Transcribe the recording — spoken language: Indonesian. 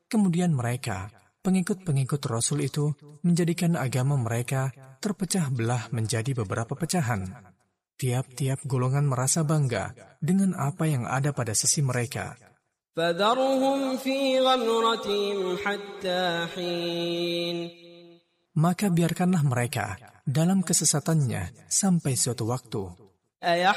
Kemudian mereka, pengikut-pengikut Rasul itu, menjadikan agama mereka terpecah belah menjadi beberapa pecahan. Tiap-tiap golongan merasa bangga dengan apa yang ada pada sisi mereka. فَذَرْهُمْ فِي غَمْرَتِهِمْ حَتَّى حِينٍ. Maka biarkanlah mereka dalam kesesatannya sampai suatu waktu.